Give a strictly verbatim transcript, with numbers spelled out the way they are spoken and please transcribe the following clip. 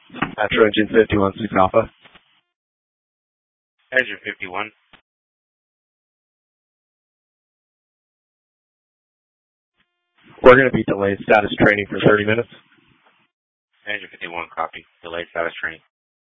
Metro Engine fifty-one, six Alpha. Engine fifty-one. We're going to be delayed status training for thirty minutes. Engine fifty-one, copy. Delayed status training.